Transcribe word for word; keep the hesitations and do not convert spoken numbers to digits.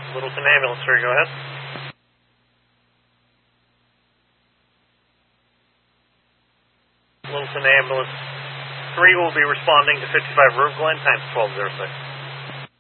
Littleton Ambulance, sir, go ahead. Littleton Ambulance three will be responding to fifty-five River Glen, times twelve oh six.